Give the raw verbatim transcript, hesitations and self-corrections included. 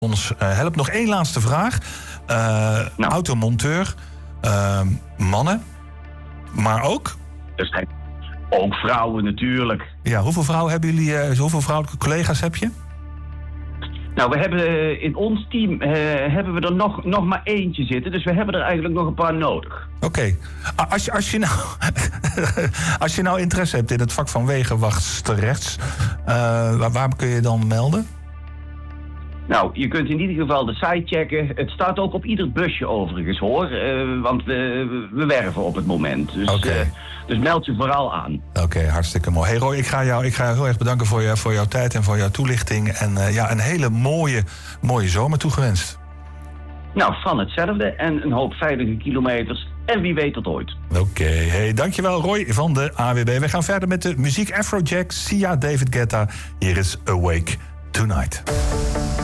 ons uh, helpt. Nog één laatste vraag. Uh, nou. Automonteur, uh, mannen, maar ook... Er zijn ook vrouwen natuurlijk. Ja, hoeveel vrouwen hebben jullie, uh, hoeveel vrouwelijke collega's heb je? Nou, we hebben uh, in ons team uh, hebben we er nog, nog maar eentje zitten. Dus we hebben er eigenlijk nog een paar nodig. Oké. Okay. Als, als, je nou, als je nou interesse hebt in het vak van wegenwachtsterrechts, uh, waar, waar kun je dan melden? Nou, je kunt in ieder geval de site checken. Het staat ook op ieder busje overigens, hoor. Uh, want we, we werven op het moment. Dus, okay. uh, dus meld je vooral aan. Oké, okay, hartstikke mooi. Hey Roy, ik ga jou, ik ga jou heel erg bedanken voor, je, voor jouw tijd en voor jouw toelichting. En uh, ja, een hele mooie, mooie zomer toegewenst. Nou, van hetzelfde. En een hoop veilige kilometers. En wie weet tot ooit. Oké, okay. Hey, dankjewel Roy van de A W B. We gaan verder met de muziek Afrojack, Sia, David Guetta. Hier is Awake Tonight.